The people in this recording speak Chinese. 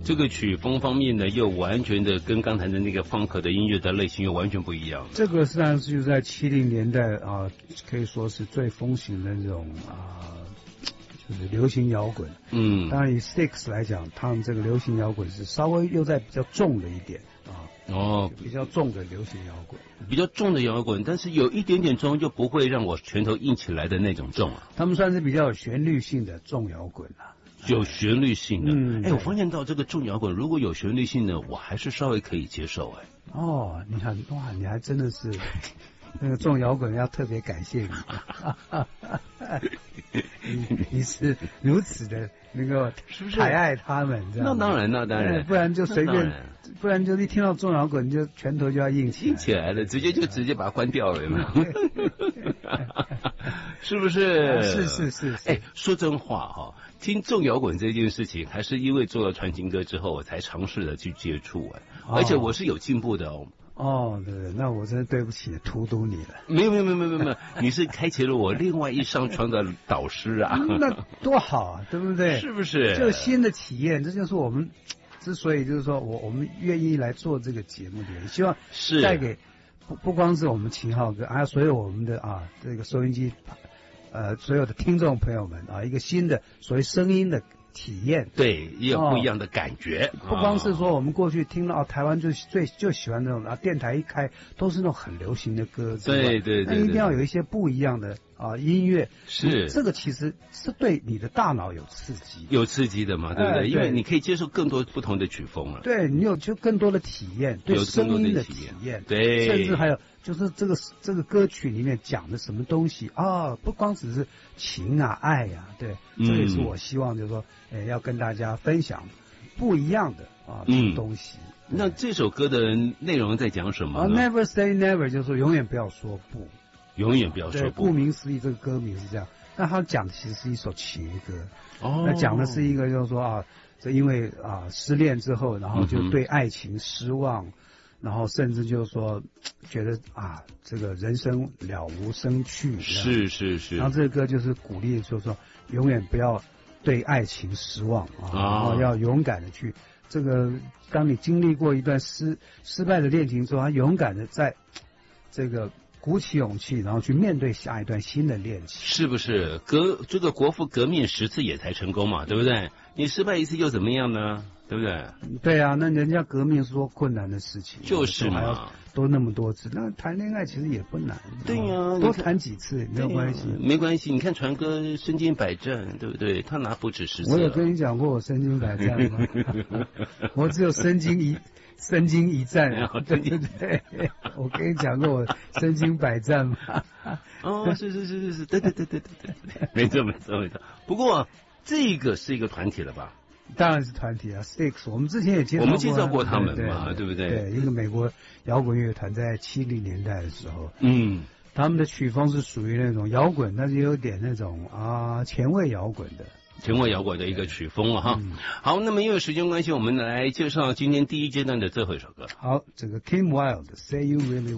这个曲风方面呢，又完全的跟刚才的那个funk的音乐的类型又完全不一样。 这个实际上是就在70年代啊，可以说是最风行的那种就是流行摇滚。当然以 Styx 来讲，他们这个流行摇滚是稍微又在比较重的一点比较重的流行摇滚， 比较重的摇滚，但是有一点点重，就不会让我拳头硬起来的那种重啊。 他们算是比较有旋律性的重摇滚啊。 有旋律性的，我发现到这个重摇滚如果有旋律性的，我还是稍微可以接受你看哇，你还真的是那个重摇滚要特别感谢你，你是如此的那个是不是抬爱他们？ 那当然， 不然就随便，不然就一听到重摇滚，你就拳头就要硬起来了， 直接把它关掉了，有没有？是不是？ 是。 说真话听重摇滚这件事情，还是因为做了传情歌之后，我才尝试的去接触而且我是有进步的对，那我真的对不起，荼毒你了。 没有，你是开启了我另外一扇窗的导师啊， 那多好啊，对不对？ 是不是？ 就新的体验，这就是我们之所以就是说我们愿意来做这个节目的原因，希望带给不光是我们秦昊哥，还有所有我们的这个收音机所有的听众朋友们一个新的所谓声音的体验， 对，也有不一样的感觉。 不光是说我们过去听到台湾就喜欢那种电台一开都是那种很流行的歌， 对， 那一定要有一些不一样的音乐， 是这个其实是对你的大脑有刺激的嘛，对不对？因为你可以接受更多不同的曲风了， 对，你有就更多的体验，对声音的体验， 对， 甚至还有就是这个歌曲里面讲的什么东西不光只是情爱对，这也是我希望就是说要跟大家分享不一样的东西。 那这首歌的内容在讲什么呢 ？Never say never 就是说永远不要说不， 永远不要说不。 顾名思义，这个歌名是这样。那他讲的其实是一首情歌，那讲的是一个就是说这因为失恋之后，然后就对爱情失望。然后甚至就是说，觉得这个人生了无生趣。 是。 然后这个歌就是鼓励，就是说永远不要对爱情失望然后要勇敢的去这个，当你经历过一段失败的恋情之后，他勇敢的在这个鼓起勇气，然后去面对下一段新的恋情。 是不是？这个国父革命10次也才成功嘛，对不对？你失败一次又怎么样呢？对不对？ 对啊，那人家革命是说困难的事情， 就是嘛， 都那么多次，那谈恋爱其实也不难。 对呀， 多谈几次没有关系， 没关系。你看传哥身经百战，对不对？他哪不止10次？ 我有跟你讲过我身经百战吗？我只有身经一战，对对对，我跟你讲过我身经百战嘛。 是，对，没错。不过这个是一个团体了吧？ 当然是团体啊 ，Styx， 我们之前也介绍过他们嘛，对不对？ 对，一个美国摇滚乐团在70年代的时候，他们的曲风是属于那种摇滚，但是有点那种前卫摇滚的一个曲风哈。好，那么因为时间关系，我们来介绍今天第一阶段的最后一首歌。 好，这个 Kim Wilde，Say You Really